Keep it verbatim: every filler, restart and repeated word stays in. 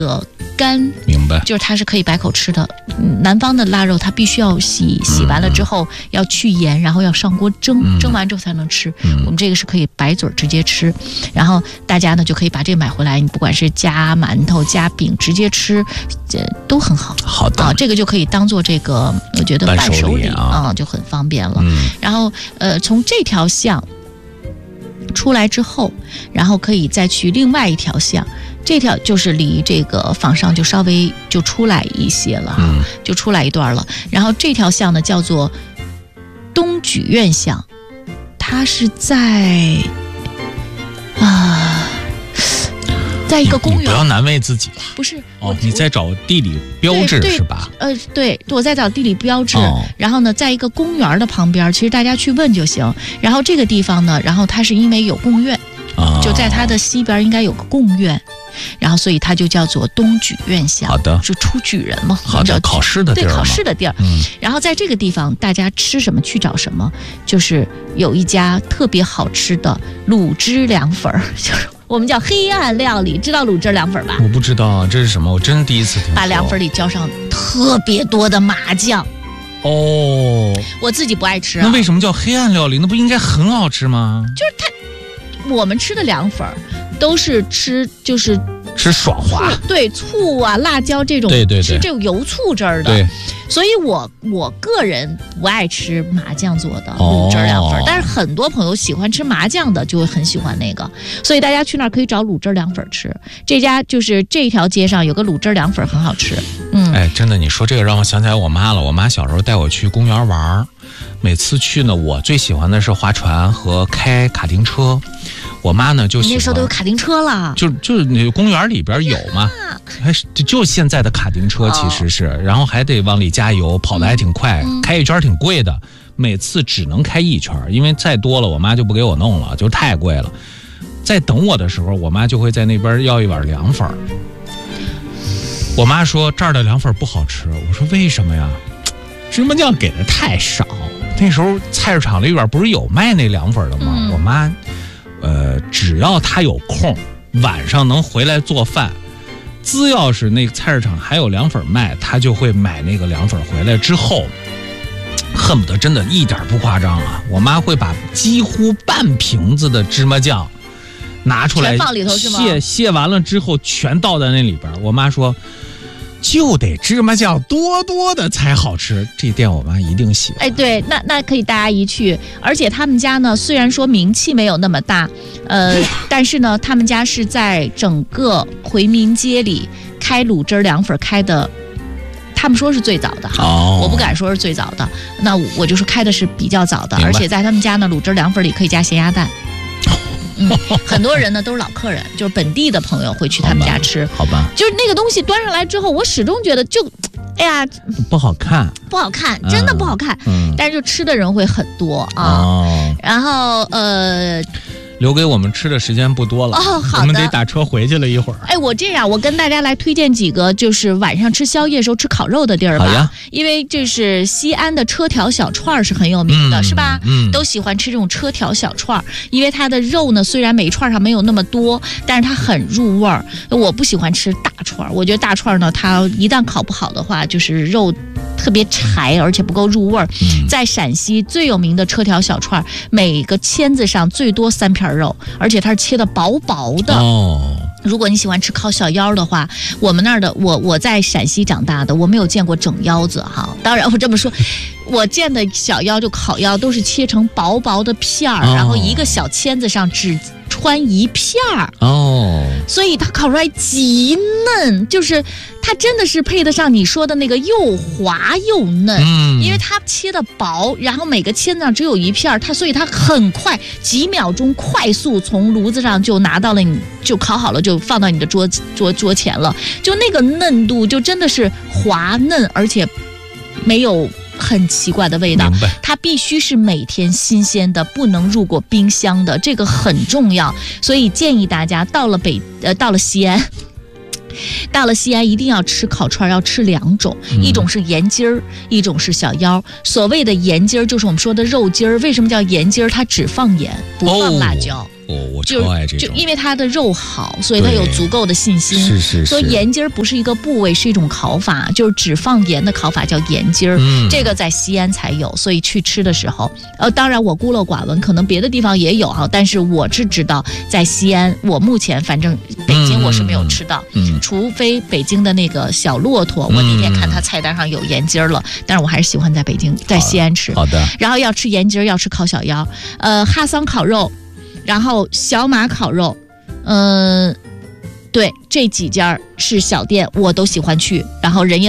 个干， 明白， 就是它是可以百口吃的。南方的腊肉它必须要洗，洗完了之后要去盐，然后要上锅蒸， 嗯、 蒸完之后才能吃、 嗯。 我们这个是可以白嘴直接吃，然后大家呢就可以把这个买回来，你不管是加馒头、加饼直接吃，这都很好。 好的啊，这个就可以当做这个，我觉得伴手礼啊、嗯，就很方便了。 嗯、 然后呃，从这条巷出来之后，然后可以再去另外一条巷。这条就是离这个坊上就稍微就出来一些了、嗯、就出来一段了。然后这条巷呢叫做东举院巷，它是在啊，在一个公园。 你不要难为自己了。 不是哦，你在找地理标志是吧？ 呃，对，我在找地理标志、哦。然后呢，在一个公园的旁边，其实大家去问就行。然后这个地方呢，然后它是因为有贡院。就在它的西边应该有个贡院，然后所以它就叫做东举院巷。 好的， 就出举人嘛。 好的，考试的地儿。 对，考试的地儿。 嗯。 然后在这个地方，大家吃什么去找什么，就是有一家特别好吃的卤汁凉粉儿，就是我们叫黑暗料理。知道卤汁凉粉吧？ 我不知道这是什么，我真第一次听说。 把凉粉里浇上特别多的麻酱。 哦。 我自己不爱吃、啊。 那为什么叫黑暗料理？那不应该很好吃吗？ 就是它。我们吃的凉粉都是吃就是吃爽滑， 对，醋啊、辣椒这种， 对对对， 吃这种油醋汁儿的。 对， 所以我我个人不爱吃麻酱做的卤汁凉粉、哦，但是很多朋友喜欢吃麻酱的，就会很喜欢那个。所以大家去那儿可以找卤汁凉粉吃。这家就是这条街上有个卤汁凉粉很好吃。嗯， 哎，真的，你说这个让我想起来我妈了。我妈小时候带我去公园玩，每次去呢，我最喜欢的是划船和开卡丁车。我妈呢就喜欢， 那时候都有卡丁车了， 就就是那公园里边有嘛，还是就现在的卡丁车其实是，哦、然后还得往里加油，跑得还挺快，嗯、开一圈挺贵的，每次只能开一圈，因为再多了我妈就不给我弄了，就太贵了。在等我的时候，我妈就会在那边要一碗凉粉。我妈说这儿的凉粉不好吃，我说为什么呀？芝麻酱给的太少。那时候菜市场里边不是有卖那凉粉的吗？嗯、我妈。呃，只要他有空，晚上能回来做饭，只要是那个菜市场还有凉粉卖，他就会买那个凉粉回来之后，恨不得真的一点不夸张啊！我妈会把几乎半瓶子的芝麻酱拿出来， 放里头是吗？ 卸卸完了之后全倒在那里边。我妈说，就得芝麻酱多多的才好吃，这店我妈一定喜欢。 哎，对，那那可以大家一去，而且他们家呢，虽然说名气没有那么大，呃，但是呢，他们家是在整个回民街里开卤汁凉粉开的，他们说是最早的哈，哦、我不敢说是最早的，那我就说开的是比较早的，而且在他们家呢，卤汁凉粉里可以加咸鸭蛋。嗯，很多人呢都是老客人，就是本地的朋友会去他们家吃。 好吧， 就是那个东西端上来之后，我始终觉得就，哎呀， 不好看， 不好看，真的不好看。 嗯， 但是就吃的人会很多啊。 哦， 然后呃。 留给我们吃的时间不多了哦，好的， 我们得打车回去了一会儿。 哎，我这样，我跟大家来推荐几个，就是晚上吃宵夜时候吃烤肉的地儿吧。 好呀， 因为这是西安的车条小串是很有名的， 嗯、 是吧？ 嗯， 都喜欢吃这种车条小串，因为它的肉呢，虽然每一串上没有那么多，但是它很入味儿。我不喜欢吃大串，我觉得大串呢，它一旦烤不好的话，就是肉特别柴，而且不够入味儿。 嗯、 在陕西最有名的车条小串，每个签子上最多三片肉，而且它是切的薄薄的。 哦， 如果你喜欢吃烤小腰的话，我们那儿的我我在陕西长大的，我没有见过整腰子哈。当然我这么说，我见的小腰就烤腰都是切成薄薄的片儿， 哦、 然后一个小签子上只穿一片儿哦， 所以它烤出来极嫩，就是它真的是配得上你说的那个又滑又嫩， 嗯， 因为它切的薄，然后每个签子上只有一片，它所以它很快，几秒钟快速从炉子上就拿到了，你就烤好了，就放到你的桌桌桌前了，就那个嫩度就真的是滑嫩，而且没有很奇怪的味道，它必须是每天新鲜的，不能入过冰箱的，这个很重要。所以建议大家到了北呃到了西安，到了西安一定要吃烤串，要吃两种， 嗯、 一种是盐筋儿，一种是小腰。所谓的盐筋儿就是我们说的肉筋儿，为什么叫盐筋儿？它只放盐不放辣椒。 哦哦，我就超爱这种， 就因为它的肉好，所以它有足够的信心。 是是是。 所以盐津儿不是一个部位，是一种烤法，就是只放盐的烤法叫盐津儿。嗯，这个在西安才有，所以去吃的时候，呃，当然我孤陋寡闻，可能别的地方也有哈，但是我是知道在西安，我目前反正北京我是没有吃到，嗯，除非北京的那个小骆驼，我那天看它菜单上有盐津儿了，但是我还是喜欢在北京在西安吃。 好的。 然后要吃盐津儿，要吃烤小腰，呃，哈桑烤肉。然后小马烤肉，嗯、呃，对，这几家是小店，我都喜欢去，然后人也